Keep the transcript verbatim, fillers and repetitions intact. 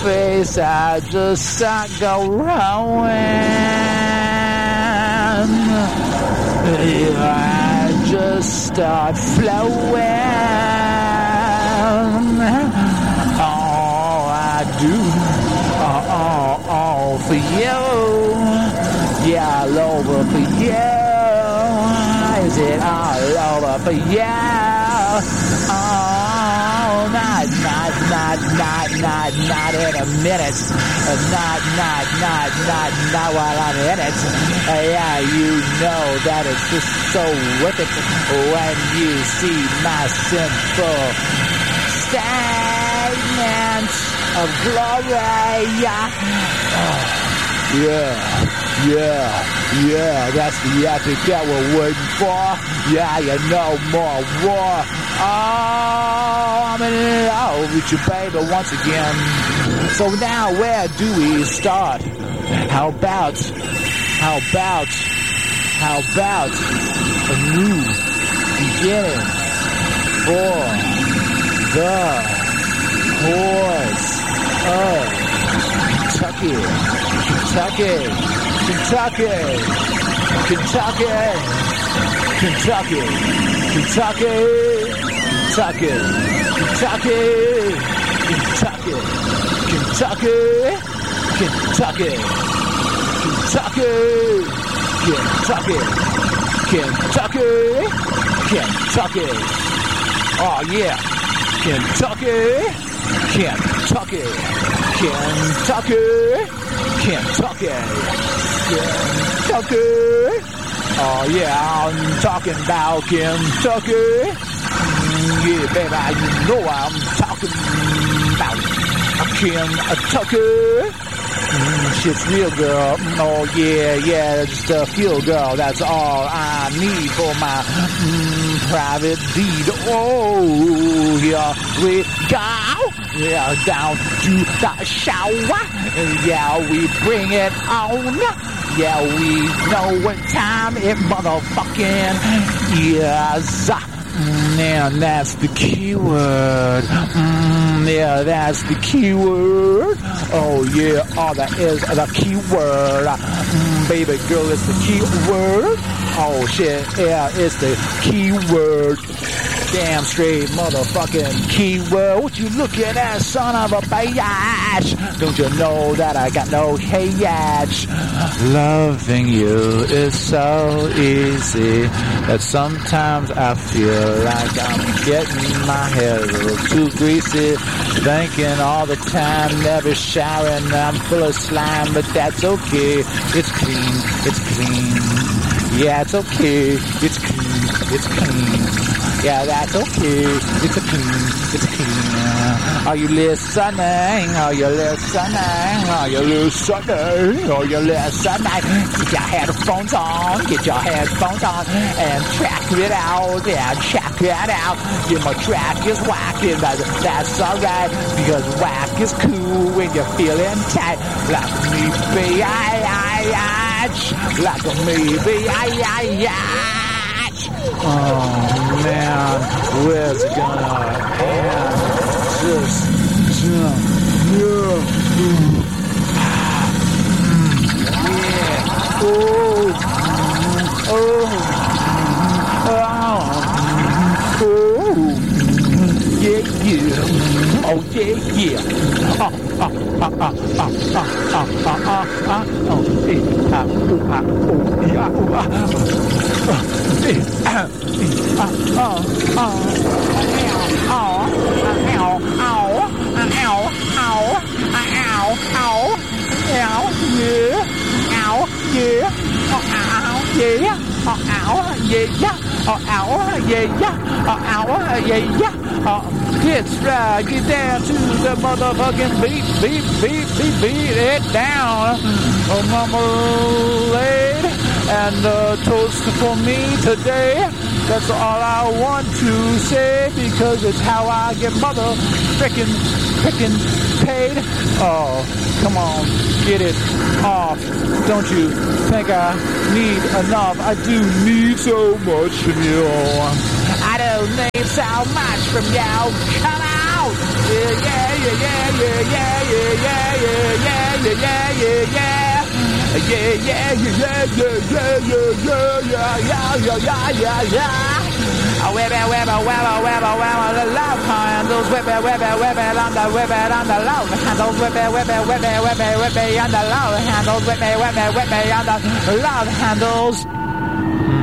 face, I just start going. I just start flowing. All I do, uh, all, all for you. Yeah, all over for you. Is it all over for you? Oh, not, not, not, not, not, not in a minute. Not, not, not, not, not while I'm in it. Uh, yeah, you know that it's just so wicked when you see my sinful statement of glory. Oh, yeah, yeah, yeah, that's the epic that we're waiting for. Yeah, you know, more war. Oh, I'm in love with you, baby, once again. So now, where do we start? How about, how about, how about a new beginning for the horse of Kentucky, Kentucky, Kentucky, Kentucky, Kentucky, Kentucky, Kentucky, Kentucky, Kentucky, Kentucky, Kentucky, Kentucky, Kentucky, Kentucky, Kentucky. Oh yeah, Kentucky, Kentucky, Kentucky, Kentucky, Kentucky. Oh yeah, I'm talking about Kentucky. Yeah, baby, you know I'm talking about Kentucky. Mm, shit's real, girl. Mm, oh yeah, yeah, just a feel, girl. That's all I need for my mm, private deed. Oh, here we go. Yeah, down to the shower. Yeah, we bring it on. Yeah, we know what time it motherfucking is. Mm, yeah, that's the key word. Mm, yeah, that's the key word. Oh, yeah, all that is the key word. Mm, baby girl, it's the key word. Oh, shit, yeah, it's the key word. Damn straight motherfucking keyword. What you looking at, son of a bitch? Don't you know that I got no hatch? Loving you is so easy that sometimes I feel like I'm getting my hair a little too greasy. Thinking all the time, never showering, I'm full of slime, but that's okay. It's clean, it's clean. Yeah, it's okay. It's clean, it's clean. Yeah, that's okay. It's a clean, it's clean. Are you listening? Are you listening? Are you listening? Are you listening? Get your headphones on, get your headphones on, and check it out. Yeah, check it out. Yeah, my track is whacking, but that's alright, because whack is cool when you're feeling tight. Like me, be I, I, I, like me, be I, I, I. Oh man, where's it gonna end? Just, just, yeah, mm, ah, mm, yeah, oh, oh, oh, oh, yeah, yeah, oh yeah, yeah, ah, ah, ah, ah, ah, ah, ah, ah, ah, oh, eh, ah, oh, ah, oh, yeah, oh, ah, ah, eh, ah. Oh, oh, oh, ow, ow, ow, ow, ow, ow, ow, ow, ow, yeah, ow, yeah, oh, ow, yeah, oh, ow, yeah, oh, ow, yeah, oh, ow, yeah, oh, it's right, get down to the motherfucking beat, beat, beat, beat, beat it down, oh, marmalade, and uh, toast for me today. That's all I want to say, because it's how I get mother frickin' frickin' paid. Oh, come on, get it off. Don't you think I need enough? I do need so much from you. I don't need so much from you. Come on. out. Yeah, yeah, yeah, yeah, yeah, yeah, yeah, yeah, yeah, yeah, yeah, yeah. Yeah, yeah, yeah, yeah, yeah, yeah, yeah, yeah, yeah, yeah, yeah, yeah, yeah. Whip it, whip it, whip it, whip it, whip it, the love handles. Whip it, whip it, whip it on the, whip it on the love handles. Whip it, whip it, whip it, whip it, whip it on the love handles. Whip it, whip it, whip it on the love handles.